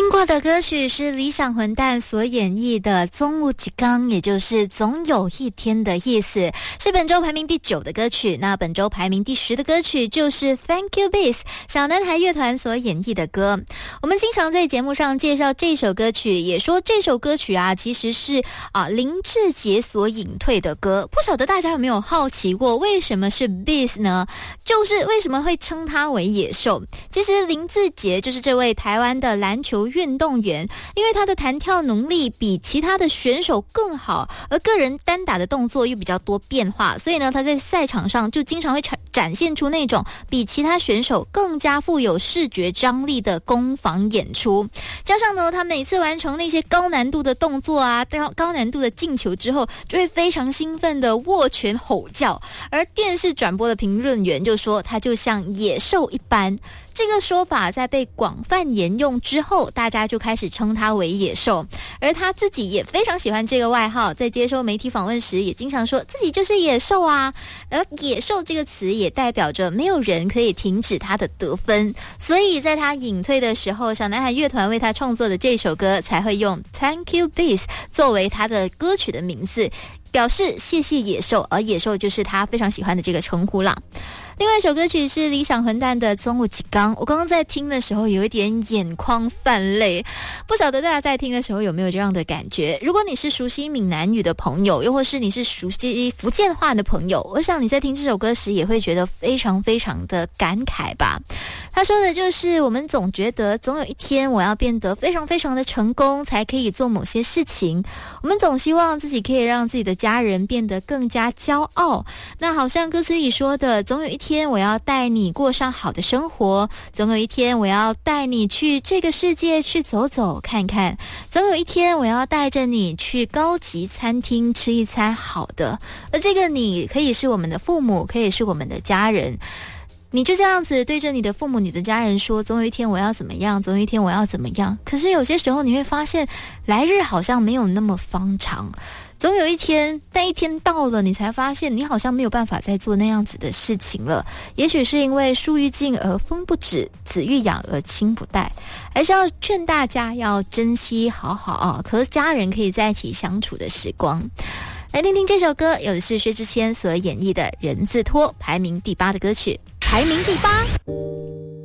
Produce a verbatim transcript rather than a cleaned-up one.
听过的歌曲是理想混蛋所演绎的总有一天，也就是总有一天的意思，是本周排名第九的歌曲。那本周排名第十的歌曲就是 Thank You Beast 小男孩乐团所演绎的歌。我们经常在节目上介绍这首歌曲，也说这首歌曲啊其实是啊林志杰所隐退的歌。不晓得大家有没有好奇过，为什么是 Beast 呢？就是为什么会称他为野兽？其实林志杰就是这位台湾的篮球运动员，因为他的弹跳能力比其他的选手更好，而个人单打的动作又比较多变化，所以呢他在赛场上就经常会展现出那种比其他选手更加富有视觉张力的攻防演出。加上呢他每次完成那些高难度的动作啊，高难度的进球之后，就会非常兴奋的握拳吼叫，而电视转播的评论员就说他就像野兽一般。这个说法在被广泛沿用之后，大家就开始称他为野兽，而他自己也非常喜欢这个外号，在接受媒体访问时也经常说自己就是野兽啊。而野兽这个词也代表着没有人可以停止他的得分，所以在他隐退的时候，小男孩乐团为他创作的这首歌才会用 Thank You Beast 作为他的歌曲的名字，表示谢谢野兽，而野兽就是他非常喜欢的这个称呼啦。另外一首歌曲是理想混蛋的总有一天，我刚刚在听的时候有一点眼眶泛泪，不晓得大家在听的时候有没有这样的感觉。如果你是熟悉闽南语的朋友，又或是你是熟悉福建话的朋友，我想你在听这首歌时也会觉得非常非常的感慨吧。他说的就是我们总觉得总有一天我要变得非常非常的成功才可以做某些事情，我们总希望自己可以让自己的家人变得更加骄傲。那好像歌词里说的，总有一天我要带你过上好的生活，总有一天我要带你去这个世界去走走看看，总有一天我要带着你去高级餐厅吃一餐好的。而这个你可以是我们的父母，可以是我们的家人，你就这样子对着你的父母你的家人说总有一天我要怎么样，总有一天我要怎么样。可是有些时候你会发现来日好像没有那么方长，总有一天那一天到了，你才发现你好像没有办法再做那样子的事情了。也许是因为树欲静而风不止，子欲养而亲不待，还是要劝大家要珍惜好好啊和家人可以在一起相处的时光。来听听这首歌，有的是薛之谦所演绎的人字拖，排名第八的歌曲，排名第八。